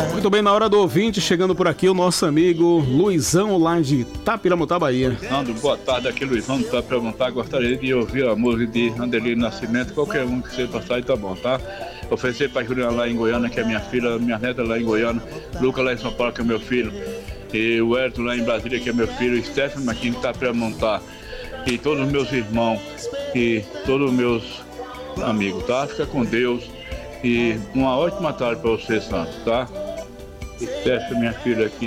Muito bem, na hora do ouvinte, chegando por aqui o nosso amigo Luizão, lá de Itapiramutá, Bahia. Nando, boa tarde, aqui Luizão de Itapiramutá. Gostaria de ouvir a música de Andelino Nascimento, qualquer um que você passar aí tá bom, tá? Oferecer pra Juliana lá em Goiânia, que é minha filha, minha neta lá em Goiânia, Lucas lá em São Paulo, que é meu filho, e o Hérito lá em Brasília, que é meu filho, Stefano aqui em Itapiramutá, e todos os meus irmãos, e todos os meus amigos, tá? Fica com Deus, e uma ótima tarde pra você, Santos, tá? Stefano, minha filha aqui